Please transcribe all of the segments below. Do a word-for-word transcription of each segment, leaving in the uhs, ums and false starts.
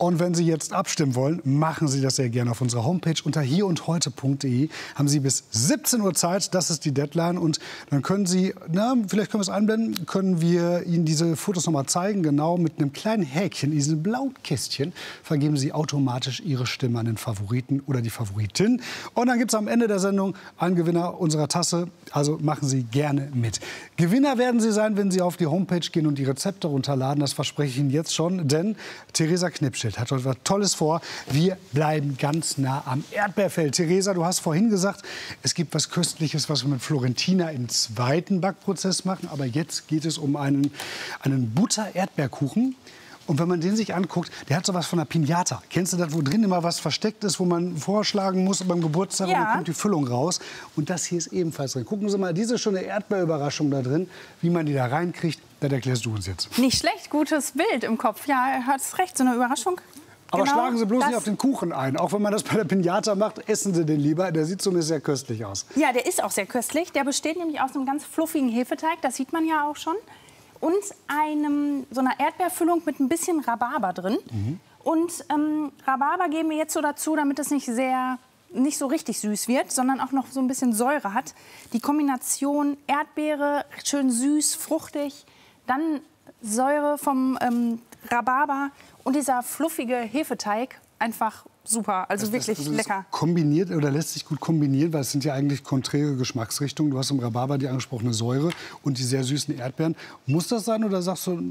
Und wenn Sie jetzt abstimmen wollen, machen Sie das sehr gerne auf unserer Homepage unter hier und heute punkt de. Haben Sie bis siebzehn Uhr Zeit, das ist die Deadline. Und dann können Sie, na, vielleicht können wir es einblenden, können wir Ihnen diese Fotos noch mal zeigen. Genau mit einem kleinen Häkchen, diesem blauen Kästchen, vergeben Sie automatisch Ihre Stimme an den Favoriten oder die Favoritin. Und dann gibt es am Ende der Sendung einen Gewinner unserer Tasse. Also machen Sie gerne mit. Gewinner werden Sie sein, wenn Sie auf die Homepage gehen und die Rezepte runterladen. Das verspreche ich Ihnen jetzt schon, denn Theresa Knipschild hat heute was Tolles vor. Wir bleiben ganz nah am Erdbeerfeld. Theresa, du hast vorhin gesagt, es gibt was Köstliches, was wir mit Florentina im zweiten Backprozess machen. Aber jetzt geht es um einen, einen Butter-Erdbeerkuchen. Und wenn man den sich anguckt, der hat so was von einer Piñata. Kennst du das, wo drin immer was versteckt ist, wo man vorschlagen muss beim Geburtstag, ja. Und dann kommt die Füllung raus. Und das hier ist ebenfalls drin. Gucken Sie mal, diese schöne Erdbeerüberraschung da drin, wie man die da reinkriegt, das erklärst du uns jetzt. Nicht schlecht, gutes Bild im Kopf. Ja, er hat recht, so eine Überraschung. Aber genau, schlagen Sie bloß nicht auf den Kuchen ein. Auch wenn man das bei der Piñata macht, essen Sie den lieber. Der sieht zumindest sehr köstlich aus. Ja, der ist auch sehr köstlich. Der besteht nämlich aus einem ganz fluffigen Hefeteig. Das sieht man ja auch schon. Und einem, so einer Erdbeerfüllung mit ein bisschen Rhabarber drin. Mhm. Und ähm, Rhabarber geben wir jetzt so dazu, damit es nicht, sehr, nicht so richtig süß wird, sondern auch noch so ein bisschen Säure hat. Die Kombination Erdbeere, schön süß, fruchtig, dann Säure vom ähm, Rhabarber und dieser fluffige Hefeteig, einfach super, also das, wirklich also lecker. Kombiniert oder lässt sich gut kombinieren, weil es sind ja eigentlich konträre Geschmacksrichtungen. Du hast im Rhabarber die angesprochene Säure und die sehr süßen Erdbeeren. Muss das sein oder sagst du,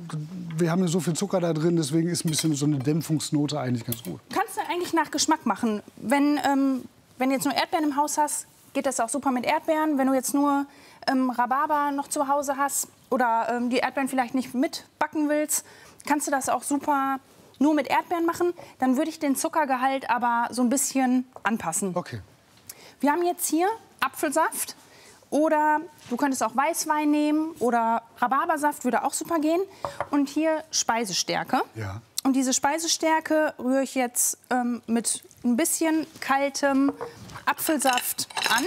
wir haben ja so viel Zucker da drin, deswegen ist ein bisschen so eine Dämpfungsnote eigentlich ganz gut? Kannst du eigentlich nach Geschmack machen. Wenn, ähm, wenn du jetzt nur Erdbeeren im Haus hast, geht das auch super mit Erdbeeren. Wenn du jetzt nur ähm, Rhabarber noch zu Hause hast oder ähm, die Erdbeeren vielleicht nicht mitbacken willst, kannst du das auch super nur mit Erdbeeren machen, dann würde ich den Zuckergehalt aber so ein bisschen anpassen. Okay. Wir haben jetzt hier Apfelsaft oder du könntest auch Weißwein nehmen oder Rhabarbersaft würde auch super gehen. Und hier Speisestärke. Ja. Und diese Speisestärke rühre ich jetzt ähm, mit ein bisschen kaltem Apfelsaft an,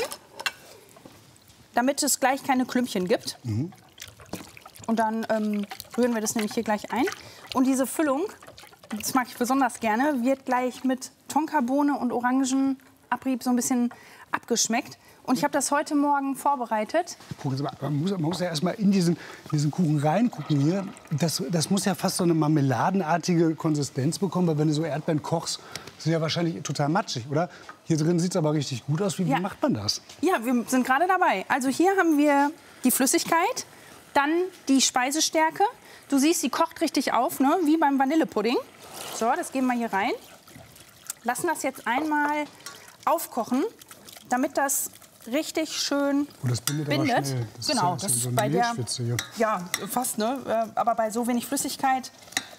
damit es gleich keine Klümpchen gibt. Mhm. Und dann ähm, rühren wir das nämlich hier gleich ein. Und diese Füllung, das mag ich besonders gerne, wird gleich mit Tonkabohne und Orangenabrieb so ein bisschen abgeschmeckt. Und ich habe das heute Morgen vorbereitet. Gucken Sie mal, man muss, man muss ja erst mal in diesen, in diesen Kuchen reingucken hier. Das, das muss ja fast so eine marmeladenartige Konsistenz bekommen, weil wenn du so Erdbeeren kochst, sind ja wahrscheinlich total matschig, oder? Hier drin sieht es aber richtig gut aus. Wie, ja. wie macht man das? Ja, wir sind gerade dabei. Also hier haben wir die Flüssigkeit, dann die Speisestärke. Du siehst, sie kocht richtig auf, ne? Wie beim Vanillepudding. So, das geben wir hier rein. Lassen das jetzt einmal aufkochen, damit das richtig schön oh, das bindet. bindet. Aber schnell. Das genau, ist ja, das so ist bei der hier. Ja, fast, ne? Aber bei so wenig Flüssigkeit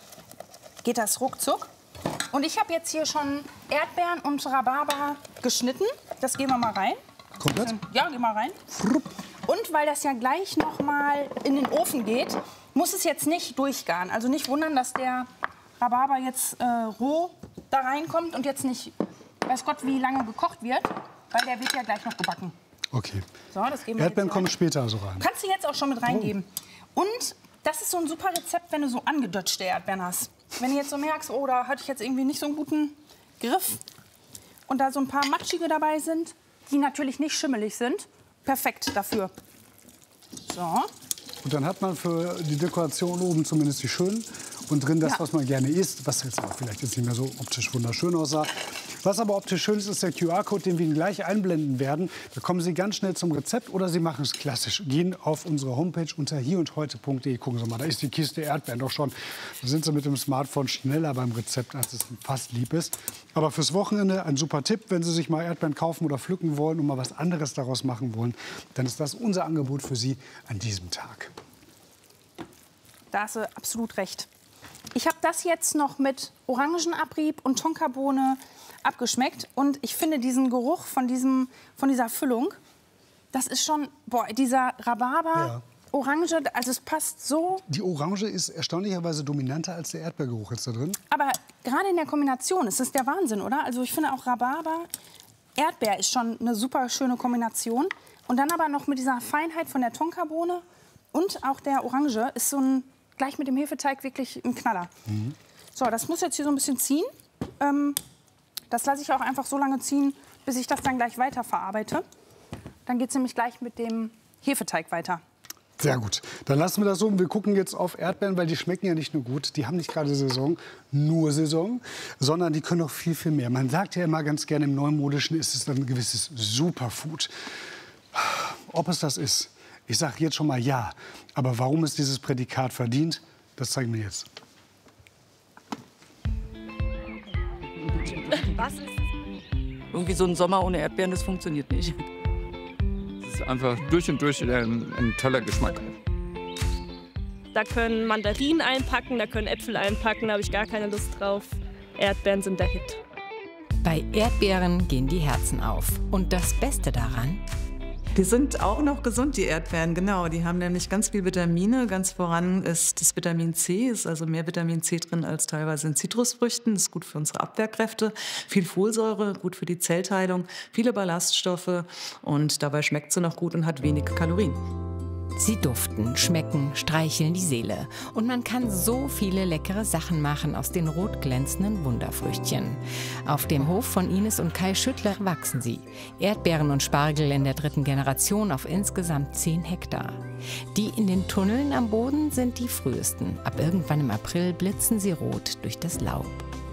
geht das ruckzuck. Und ich habe jetzt hier schon Erdbeeren und Rhabarber geschnitten. Das geben wir mal rein. Komplett? Ja, geh mal rein. Frupp. Und weil das ja gleich noch mal in den Ofen geht, muss es jetzt nicht durchgaren. Also nicht wundern, dass der Rhabarber jetzt äh, roh da reinkommt und jetzt nicht, weiß Gott, wie lange gekocht wird, weil der wird ja gleich noch gebacken. Okay. So, das geben wir Erdbeeren jetzt kommen später so rein. Kannst du jetzt auch schon mit reingeben. Oh. Und das ist so ein super Rezept, wenn du so angedötschte Erdbeeren hast. Wenn du jetzt so merkst, oh, da hatte ich jetzt irgendwie nicht so einen guten Griff und da so ein paar matschige dabei sind, die natürlich nicht schimmelig sind, perfekt dafür. So. Und dann hat man für die Dekoration oben zumindest die schönen und drin das, ja. was man gerne isst, was jetzt auch vielleicht jetzt nicht mehr so optisch wunderschön aussah. Was aber optisch schön ist, ist der Q R-Code, den wir Ihnen gleich einblenden werden. Da kommen Sie ganz schnell zum Rezept oder Sie machen es klassisch. Gehen auf unsere Homepage unter hier und heute punkt de. Gucken Sie mal, da ist die Kiste Erdbeeren doch schon. Da sind Sie mit dem Smartphone schneller beim Rezept, als es fast lieb ist. Aber fürs Wochenende ein super Tipp, wenn Sie sich mal Erdbeeren kaufen oder pflücken wollen und mal was anderes daraus machen wollen, dann ist das unser Angebot für Sie an diesem Tag. Da hast du absolut recht. Ich habe das jetzt noch mit Orangenabrieb und Tonkabohne abgeschmeckt. Und ich finde diesen Geruch von, diesem, von dieser Füllung, das ist schon, boah, dieser Rhabarber, ja. Orange, also es passt so. Die Orange ist erstaunlicherweise dominanter als der Erdbeergeruch jetzt da drin. Aber gerade in der Kombination ist das der Wahnsinn, oder? Also ich finde auch Rhabarber, Erdbeer ist schon eine super schöne Kombination. Und dann aber noch mit dieser Feinheit von der Tonkabohne und auch der Orange ist so ein, gleich mit dem Hefeteig wirklich ein Knaller. Mhm. So, das muss jetzt hier so ein bisschen ziehen. Ähm, das lasse ich auch einfach so lange ziehen, bis ich das dann gleich weiter verarbeite. Dann geht es nämlich gleich mit dem Hefeteig weiter. Sehr gut. Dann lassen wir das so. Wir gucken jetzt auf Erdbeeren, weil die schmecken ja nicht nur gut. Die haben nicht gerade Saison, nur Saison, sondern die können noch viel, viel mehr. Man sagt ja immer ganz gerne, im Neumodischen ist es ein gewisses Superfood. Ob es das ist, ich sage jetzt schon mal ja. Aber warum es dieses Prädikat verdient, das zeigen wir jetzt. Was ist das? Irgendwie so ein Sommer ohne Erdbeeren, das funktioniert nicht. Es ist einfach durch und durch ein, ein toller Geschmack. Da können Mandarinen einpacken, da können Äpfel einpacken, da habe ich gar keine Lust drauf. Erdbeeren sind der Hit. Bei Erdbeeren gehen die Herzen auf. Und das Beste daran? Die sind auch noch gesund, die Erdbeeren, genau. Die haben nämlich ganz viel Vitamine. Ganz voran ist das Vitamin C, ist also mehr Vitamin C drin als teilweise in Zitrusfrüchten. Das ist gut für unsere Abwehrkräfte. Viel Folsäure, gut für die Zellteilung, viele Ballaststoffe und dabei schmeckt sie noch gut und hat wenig Kalorien. Sie duften, schmecken, streicheln die Seele. Und man kann so viele leckere Sachen machen aus den rot glänzenden Wunderfrüchtchen. Auf dem Hof von Ines und Kai Schüttler wachsen sie. Erdbeeren und Spargel in der dritten Generation auf insgesamt zehn Hektar. Die in den Tunneln am Boden sind die frühesten. Ab irgendwann im April blitzen sie rot durch das Laub.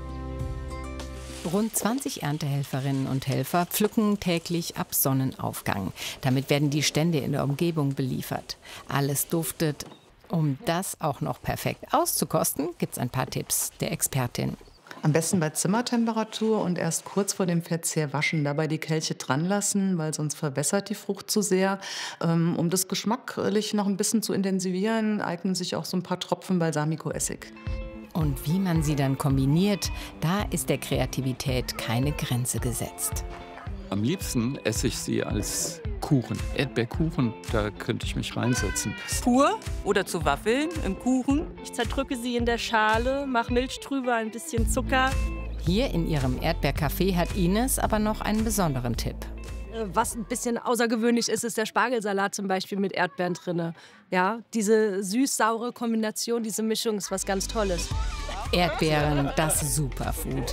Rund zwanzig Erntehelferinnen und Helfer pflücken täglich ab Sonnenaufgang. Damit werden die Stände in der Umgebung beliefert. Alles duftet. Um das auch noch perfekt auszukosten, gibt es ein paar Tipps der Expertin. Am besten bei Zimmertemperatur und erst kurz vor dem Verzehr waschen. Dabei die Kelche dran lassen, weil sonst verwässert die Frucht zu sehr. Um das geschmacklich noch ein bisschen zu intensivieren, eignen sich auch so ein paar Tropfen Balsamico-Essig. Und wie man sie dann kombiniert, da ist der Kreativität keine Grenze gesetzt. Am liebsten esse ich sie als Kuchen. Erdbeerkuchen, da könnte ich mich reinsetzen. Pur oder zu Waffeln im Kuchen. Ich zerdrücke sie in der Schale, mache Milch drüber, ein bisschen Zucker. Hier in ihrem Erdbeercafé hat Ines aber noch einen besonderen Tipp. Was ein bisschen außergewöhnlich ist, ist der Spargelsalat zum Beispiel mit Erdbeeren drin. Ja, diese süß-saure Kombination, diese Mischung ist was ganz Tolles. Erdbeeren, das Superfood.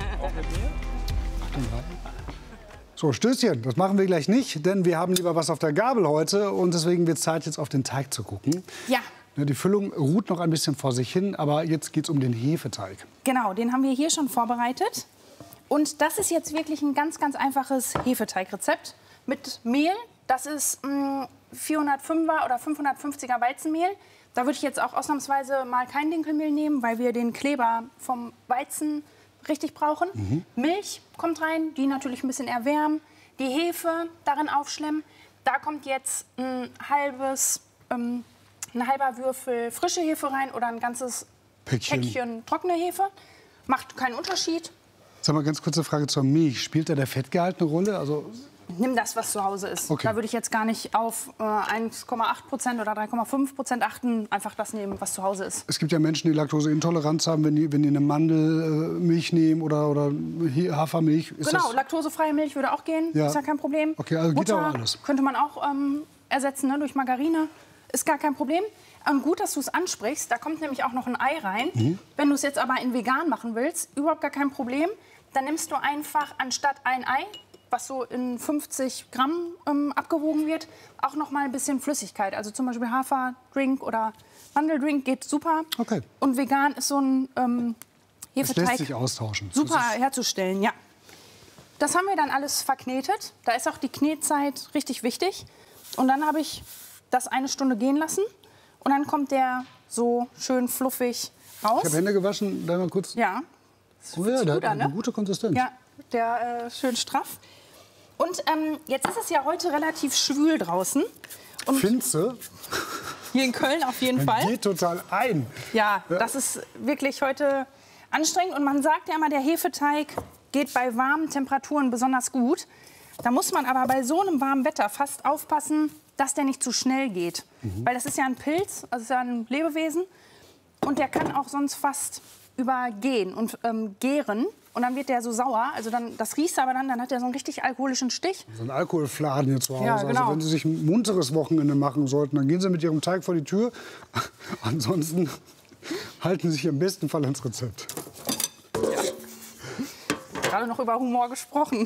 So, Stößchen, das machen wir gleich nicht, denn wir haben lieber was auf der Gabel heute. Und deswegen wird es Zeit, jetzt auf den Teig zu gucken. Ja. Die Füllung ruht noch ein bisschen vor sich hin, aber jetzt geht es um den Hefeteig. Genau, den haben wir hier schon vorbereitet. Und das ist jetzt wirklich ein ganz, ganz einfaches Hefeteigrezept mit Mehl. Das ist mh, vierhundertfünfer oder fünfhundertfünfziger Weizenmehl. Da würde ich jetzt auch ausnahmsweise mal kein Dinkelmehl nehmen, weil wir den Kleber vom Weizen richtig brauchen. Mhm. Milch kommt rein, die natürlich ein bisschen erwärmen. Die Hefe darin aufschlemmen. Da kommt jetzt ein halbes, ähm, ein halber Würfel frische Hefe rein oder ein ganzes Päckchen, Päckchen trockene Hefe. Macht keinen Unterschied. Sag mal, ganz kurze Frage zur Milch. Spielt da der Fettgehalt eine Rolle? Also nimm das, was zu Hause ist. Okay. Da würde ich jetzt gar nicht auf äh, eins Komma acht Prozent oder drei Komma fünf Prozent achten. Einfach das nehmen, was zu Hause ist. Es gibt ja Menschen, die Laktoseintoleranz haben, wenn die, wenn die eine Mandelmilch nehmen oder, oder Hafermilch. Ist genau, das laktosefreie Milch würde auch gehen. Ja. Ist ja kein Problem. Okay, also geht Butter aber alles. Könnte man auch ähm, ersetzen, ne, durch Margarine. Ist gar kein Problem. Und gut, dass du es ansprichst. Da kommt nämlich auch noch ein Ei rein. Mhm. Wenn du es jetzt aber in vegan machen willst, überhaupt gar kein Problem. Dann nimmst du einfach anstatt ein Ei, was so in fünfzig Gramm ähm, abgewogen wird, auch noch mal ein bisschen Flüssigkeit. Also zum Beispiel Haferdrink oder Mandeldrink geht super. Okay. Und vegan ist so ein ähm, Hefeteig. Das lässt sich austauschen. Super herzustellen, ja. Das haben wir dann alles verknetet. Da ist auch die Knetzeit richtig wichtig. Und dann habe ich das eine Stunde gehen lassen. Und dann kommt der so schön fluffig raus. Ich habe Hände gewaschen, da mal kurz. Ja. Oh ja, der hat an, ne? eine gute Konsistenz. Ja, der äh, schön straff. Und ähm, jetzt ist es ja heute relativ schwül draußen. Und Findest du? Hier in Köln auf jeden Man Fall. geht total ein. Ja, ja, das ist wirklich heute anstrengend. Und man sagt ja immer, der Hefeteig geht bei warmen Temperaturen besonders gut. Da muss man aber bei so einem warmen Wetter fast aufpassen, dass der nicht zu schnell geht. Mhm. Weil das ist ja ein Pilz, also ist ja ein Lebewesen. Und der kann auch sonst fast übergehen und ähm, gären. Und dann wird der so sauer. Also dann, das riecht aber dann, dann hat er so einen richtig alkoholischen Stich. So ein Alkoholfladen hier zu Hause. Ja, genau. Also wenn Sie sich ein munteres Wochenende machen sollten, dann gehen Sie mit Ihrem Teig vor die Tür. Ansonsten halten sich im besten Fall ans Rezept. Ja. Gerade noch über Humor gesprochen.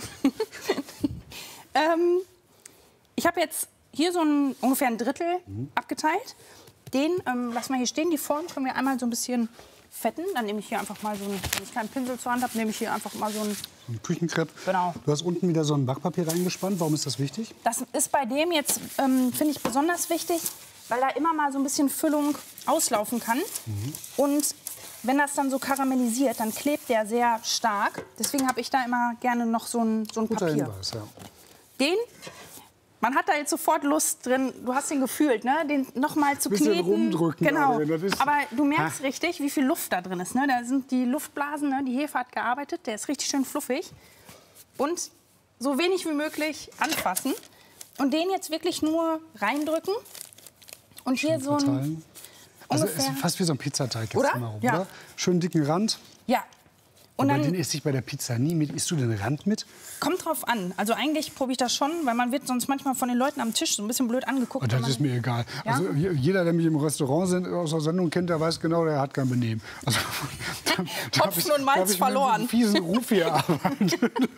ähm, ich habe jetzt hier so ein, ungefähr ein Drittel mhm. abgeteilt. Den ähm, lassen wir hier stehen. Die Form können wir einmal so ein bisschen fetten. Dann nehme ich hier einfach mal so einen, wenn ich keinen Pinsel zur Hand habe, nehme ich hier einfach mal so einen, so ein Küchenkrepp. Genau. Du hast unten wieder so ein Backpapier reingespannt. Warum ist das wichtig? Das ist bei dem jetzt, ähm, finde ich, besonders wichtig, weil da immer mal so ein bisschen Füllung auslaufen kann. Mhm. Und wenn das dann so karamellisiert, dann klebt der sehr stark. Deswegen habe ich da immer gerne noch so ein, so ein Guter Papier. Hinweis, ja. Den, man hat da jetzt sofort Lust drin, du hast den gefühlt, ne? Den noch mal zu bisschen kneten. rumdrücken. Genau. Aber, das ist aber du merkst ha. richtig, wie viel Luft da drin ist. Ne? Da sind die Luftblasen, ne? Die Hefe hat gearbeitet, der ist richtig schön fluffig. Und so wenig wie möglich anfassen. Und den jetzt wirklich nur reindrücken. Und hier so ein... Also es ist fast wie so ein Pizzateig jetzt oder? Rum, Ja. oder? Schön dicken Rand. Ja. Und Aber dann, den esse ich bei der Pizza nie mit. Isst du den Rand mit? Kommt drauf an. Also eigentlich probiere ich das schon, weil man wird sonst manchmal von den Leuten am Tisch so ein bisschen blöd angeguckt. Und das man, ist mir egal. Ja? Also jeder, der mich im Restaurant sind, aus der Sendung kennt, der weiß genau, der hat kein Benehmen. Also, Hopfen und Malz ich verloren. Mit einem fiesen Ruf hier arbeiten.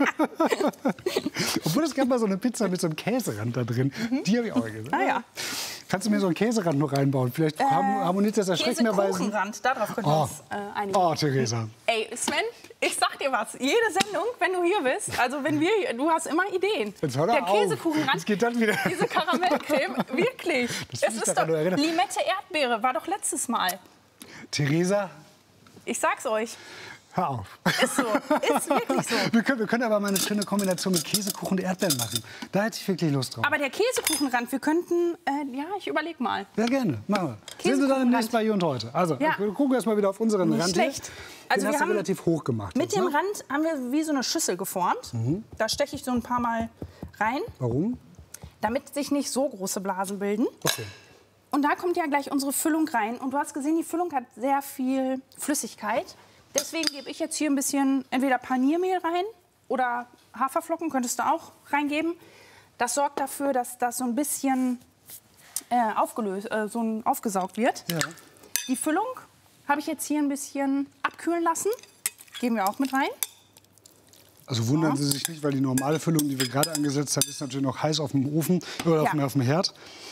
Obwohl es gab mal so eine Pizza mit so einem Käserand da drin. Mhm. Die habe ich auch gegessen. Ah, ja. Kannst du mir so einen Käserand noch reinbauen? Vielleicht äh, harmoniert das erschreckenderweise. Käsekuchenrand, darauf können wir Oh. uns äh, einigen. Oh, Theresa. Ey, Sven, ich sag dir was. Jede Sendung, wenn du hier bist, also wenn wir hier, du hast immer Ideen. Jetzt hör doch Der auf. Käsekuchenrand, Jetzt geht das wieder. diese Karamellcreme, wirklich. Das Es will ich ist daran doch, erinnern. Limette Erdbeere war doch letztes Mal. Theresa, Ich sag's euch. hör auf. Ist so, ist wirklich so. Wir können, wir können aber mal eine schöne Kombination mit Käsekuchen und Erdbeeren machen. Da hätte ich wirklich Lust drauf. Aber der Käsekuchenrand, wir könnten, äh, ja, ich überleg mal. Ja, gerne. Machen wir. Sehen Sie dann demnächst bei Hier und Heute. Also, Ja. wir gucken erst mal wieder auf unseren Nicht Rand. schlecht. Hier. Also Den wir hast du haben relativ hoch gemacht. Mit jetzt, dem ne? Rand haben wir wie so eine Schüssel geformt. Mhm. Da steche ich so ein paar Mal rein, Warum? damit sich nicht so große Blasen bilden. Okay. Und da kommt ja gleich unsere Füllung rein. Und du hast gesehen, die Füllung hat sehr viel Flüssigkeit. Deswegen gebe ich jetzt hier ein bisschen entweder Paniermehl rein oder Haferflocken könntest du auch reingeben. Das sorgt dafür, dass das so ein bisschen äh, aufgelöst, äh, so ein, aufgesaugt wird. Ja. Die Füllung habe ich jetzt hier ein bisschen abkühlen lassen. Geben wir auch mit rein. Also wundern Sie sich nicht, weil die normale Füllung, die wir gerade angesetzt haben, ist natürlich noch heiß auf dem Ofen oder auf, Ja. dem, auf dem Herd.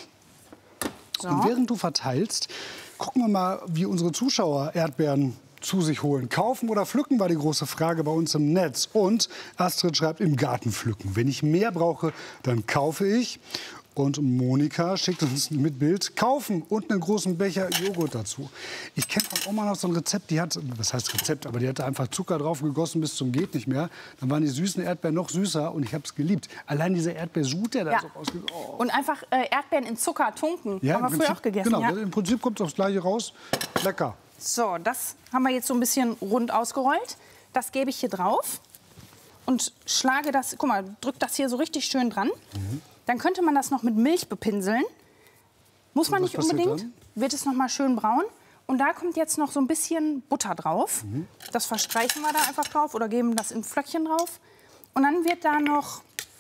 So. Und während du verteilst, gucken wir mal, wie unsere Zuschauer Erdbeeren zu sich holen. Kaufen oder pflücken war die große Frage bei uns im Netz. Und Astrid schreibt, im Garten pflücken. Wenn ich mehr brauche, dann kaufe ich. Und Monika schickt uns mit Bild kaufen und einen großen Becher Joghurt dazu. Ich kenne von Oma noch so ein Rezept, die hat, was heißt Rezept, aber die hatte einfach Zucker drauf gegossen bis zum geht nicht mehr. Dann waren die süßen Erdbeeren noch süßer und ich habe es geliebt. Allein dieser Erdbeersud, der da Ja. so rausgeht. Oh. Und einfach äh, Erdbeeren in Zucker tunken. Ja, haben wir im früher Prinzip- auch gegessen. Genau, ja? im Prinzip kommt aufs Gleiche raus. Lecker. So, das haben wir jetzt so ein bisschen rund ausgerollt. Das gebe ich hier drauf und schlage das, guck mal, drück das hier so richtig schön dran. Mhm. Dann könnte man das noch mit Milch bepinseln. Muss man Und was nicht passiert unbedingt. dann? Wird es noch mal schön braun. Und da kommt jetzt noch so ein bisschen Butter drauf. Mhm. Das verstreichen wir da einfach drauf oder geben das in Flöckchen drauf. Und dann wird da noch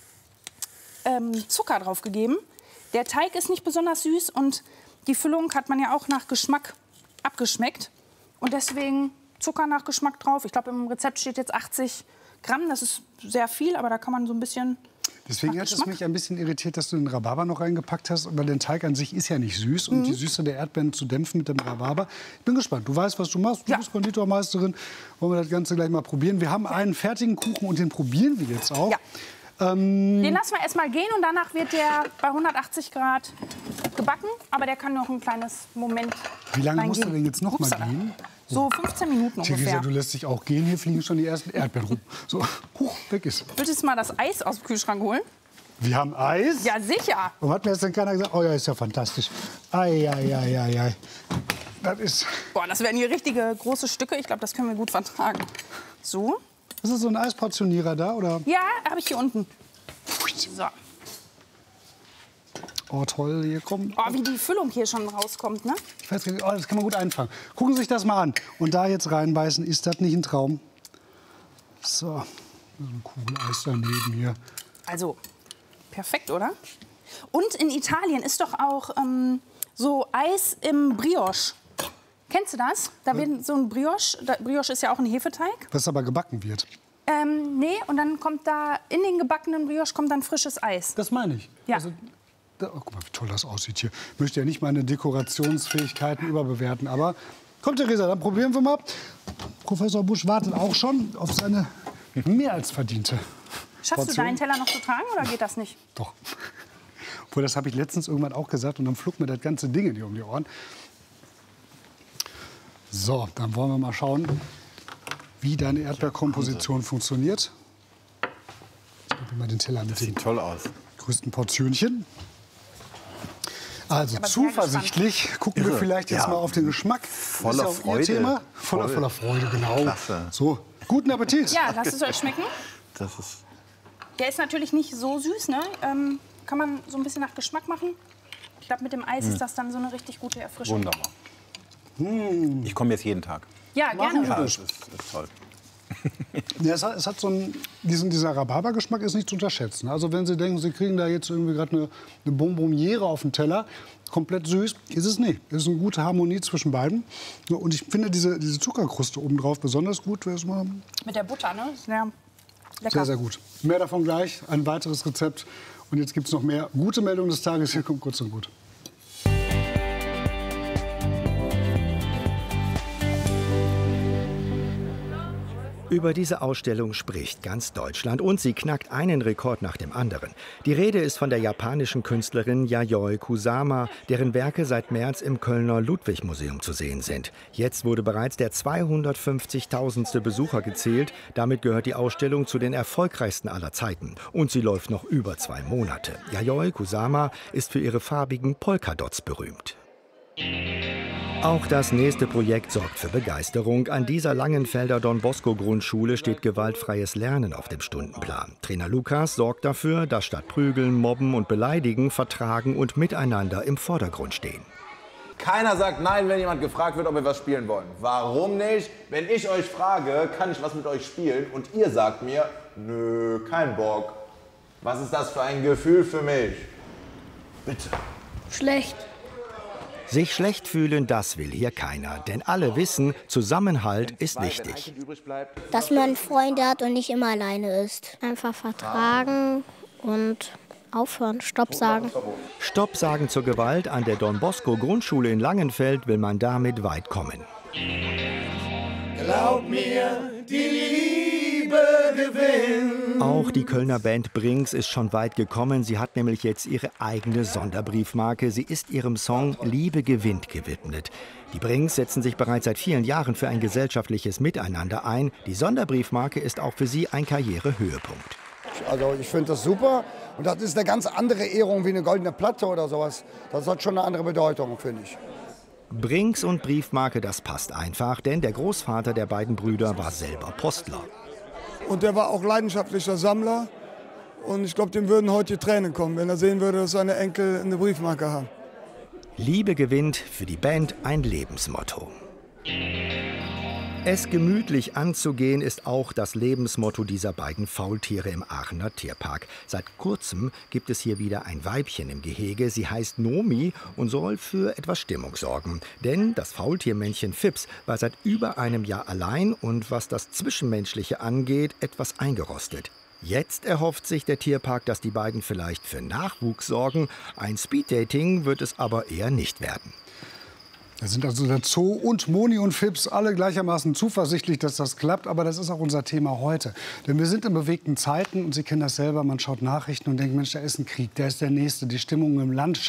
ähm, Zucker drauf gegeben. Der Teig ist nicht besonders süß und die Füllung hat man ja auch nach Geschmack abgeschmeckt. Und deswegen Zucker nach Geschmack drauf. Ich glaube, im Rezept steht jetzt achtzig Gramm. Das ist sehr viel, aber da kann man so ein bisschen... Deswegen nach hat es Geschmack. mich ein bisschen irritiert, dass du den Rhabarber noch reingepackt hast, weil der Teig an sich ist ja nicht süß. Und Mhm. die Süße der Erdbeeren zu dämpfen mit dem Rhabarber. Ich bin gespannt. Du weißt, was du machst. Du Ja. bist Konditormeisterin. Wollen wir das Ganze gleich mal probieren. Wir haben einen fertigen Kuchen und den probieren wir jetzt auch. Ja. Ähm, Den lassen wir erst mal gehen und danach wird der bei hundertachtzig Grad gebacken. Aber der kann noch ein kleines Moment Wie lange muss der reingehen. denn jetzt noch mal Upsala. gehen? So fünfzehn Minuten Theresa, ungefähr. du lässt dich auch gehen. Hier fliegen schon die ersten Erdbeeren rum. So, huch, weg ist. Willst du mal das Eis aus dem Kühlschrank holen? Wir haben Eis. Ja, sicher. Warum hat mir das denn keiner gesagt? Oh ja, ist ja fantastisch. Ei, ei, ei, ei, ei. Das ist, Boah, das werden hier richtige große Stücke. Ich glaube, das können wir gut vertragen. So. ist das so ein Eisportionierer da? Oder? Ja, habe ich hier unten. So. Oh, toll, hier kommt. Oh, wie die Füllung hier schon rauskommt, ne? Ich weiß gar nicht, oh, das kann man gut einfangen. Gucken Sie sich das mal an. Und da jetzt reinbeißen, ist das nicht ein Traum? So, so eine Kugel Eis daneben hier. Also, perfekt, oder? Und in Italien ist doch auch ähm, so Eis im Brioche. Kennst du das? Da wird so ein Brioche, da, Brioche ist ja auch ein Hefeteig. Was aber gebacken wird. Ähm, nee, und dann kommt da in den gebackenen Brioche kommt dann frisches Eis. Das meine ich. Ja. Also, da, oh, guck mal, wie toll das aussieht hier. Ich möchte ja nicht meine Dekorationsfähigkeiten überbewerten, aber kommt, Theresa, dann probieren wir mal. Professor Busch wartet auch schon auf seine mehr als verdiente Schaffst Portion. du deinen Teller noch zu tragen oder geht das nicht? Doch. Obwohl, das habe ich letztens irgendwann auch gesagt und dann flog mir das ganze Ding in die um die Ohren. So, dann wollen wir mal schauen, wie deine Erdbeerkomposition funktioniert. Ich gebe mal den Teller mit Das den sieht toll aus. größten Portionchen. Also aber sehr zuversichtlich gucken wir Irre. vielleicht jetzt Ja. mal auf den Geschmack. Voller Das ist ja auch Ihr Freude. Thema. Voller, Voll. voller Freude, genau. Klasse. So, guten Appetit. Ja, lasst es euch schmecken. Das ist Der ist natürlich nicht so süß, ne? Ähm, kann man so ein bisschen nach Geschmack machen. Ich glaube, mit dem Eis ist das dann so eine richtig gute Erfrischung. wunderbar. Ich komme jetzt jeden Tag. Ja, gerne. Ja, das ist, ist toll. Ja, es hat, es hat so einen, diesen, dieser Rhabarbergeschmack ist nicht zu unterschätzen. Also wenn Sie denken, Sie kriegen da jetzt irgendwie gerade eine, eine Bonbonniere auf den Teller, komplett süß, ist es nicht. Es ist eine gute Harmonie zwischen beiden. Und ich finde diese, diese Zuckerkruste obendrauf besonders gut. Das ist mal Mit der Butter, ne? Sehr lecker. sehr, sehr gut. Mehr davon gleich, ein weiteres Rezept. Und jetzt gibt es noch mehr gute Meldungen des Tages. Hier kommt kurz und gut. Über diese Ausstellung spricht ganz Deutschland und sie knackt einen Rekord nach dem anderen. Die Rede ist von der japanischen Künstlerin Yayoi Kusama, deren Werke seit März im Kölner Ludwig-Museum zu sehen sind. Jetzt wurde bereits der zweihundertfünfzigtausendste Besucher gezählt. Damit gehört die Ausstellung zu den erfolgreichsten aller Zeiten. Und sie läuft noch über zwei Monate. Yayoi Kusama ist für ihre farbigen Polkadots berühmt. Auch das nächste Projekt sorgt für Begeisterung. An dieser Langenfelder Don-Bosco-Grundschule steht gewaltfreies Lernen auf dem Stundenplan. Trainer Lukas sorgt dafür, dass statt Prügeln, Mobben und Beleidigen Vertragen und Miteinander im Vordergrund stehen. Keiner sagt nein, wenn jemand gefragt wird, ob wir was spielen wollen. Warum nicht? Wenn ich euch frage, kann ich was mit euch spielen und ihr sagt mir, nö, kein Bock. Was ist das für ein Gefühl für mich? Bitte. Schlecht. Sich schlecht fühlen, das will hier keiner. Denn alle wissen, Zusammenhalt ist wichtig. Dass man Freunde hat und nicht immer alleine ist. Einfach vertragen und aufhören, Stopp sagen. Stopp sagen zur Gewalt. An der Don-Bosco-Grundschule in Langenfeld will man damit weit kommen. Glaub mir, die Liebe gewinnt. Auch die Kölner Band Brinks ist schon weit gekommen. Sie hat nämlich jetzt ihre eigene Sonderbriefmarke. Sie ist ihrem Song Liebe gewinnt gewidmet. Die Brinks setzen sich bereits seit vielen Jahren für ein gesellschaftliches Miteinander ein. Die Sonderbriefmarke ist auch für sie ein Karrierehöhepunkt. Also ich finde das super und das ist eine ganz andere Ehrung wie eine goldene Platte oder sowas. Das hat schon eine andere Bedeutung, finde ich. Brinks und Briefmarke, das passt einfach, denn der Großvater der beiden Brüder war selber Postler. Und der war auch leidenschaftlicher Sammler. Und ich glaube, dem würden heute die Tränen kommen, wenn er sehen würde, dass seine Enkel eine Briefmarke haben. Liebe gewinnt, für die Band ein Lebensmotto. Es gemütlich anzugehen ist auch das Lebensmotto dieser beiden Faultiere im Aachener Tierpark. Seit kurzem gibt es hier wieder ein Weibchen im Gehege. Sie heißt Nomi und soll für etwas Stimmung sorgen. Denn das Faultiermännchen Fips war seit über einem Jahr allein und was das Zwischenmenschliche angeht, etwas eingerostet. Jetzt erhofft sich der Tierpark, dass die beiden vielleicht für Nachwuchs sorgen. Ein Speeddating wird es aber eher nicht werden. Da sind also der Zoo und Moni und Fips alle gleichermaßen zuversichtlich, dass das klappt. Aber das ist auch unser Thema heute. Denn wir sind in bewegten Zeiten und Sie kennen das selber. Man schaut Nachrichten und denkt, Mensch, da ist ein Krieg, da ist der Nächste. Die Stimmung im Land